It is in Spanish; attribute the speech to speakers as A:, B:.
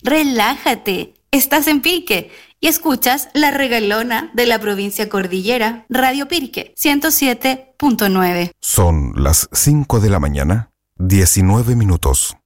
A: Relájate, estás en Pirque y escuchas La Regalona de la provincia Cordillera, Radio Pirque 107.9.
B: Son las 5 de la mañana, 19 minutos.